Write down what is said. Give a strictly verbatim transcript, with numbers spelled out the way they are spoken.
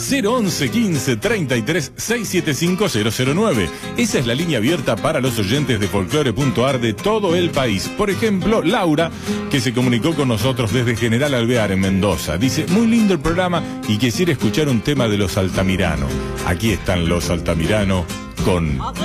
cero once quince treinta y tres seiscientos setenta y cinco cero cero nueve. Esa es la línea abierta para los oyentes de folclore punto ar de todo el país. Por ejemplo, Laura, que se comunicó con nosotros desde General Alvear en Mendoza. Dice, muy lindo el programa y quisiera escuchar un tema de los Altamirano. Aquí están los Altamirano con